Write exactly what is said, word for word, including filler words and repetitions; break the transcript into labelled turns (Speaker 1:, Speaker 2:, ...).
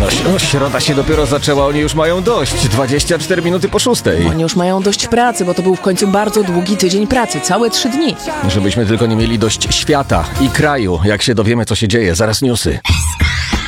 Speaker 1: No, no, środa się dopiero zaczęła, oni już mają dość. dwadzieścia cztery minuty po szóstej.
Speaker 2: Oni już mają dość pracy, bo to był w końcu bardzo długi tydzień pracy, całe trzy dni.
Speaker 1: Żebyśmy tylko nie mieli dość świata i kraju, jak się dowiemy, co się dzieje. Zaraz newsy.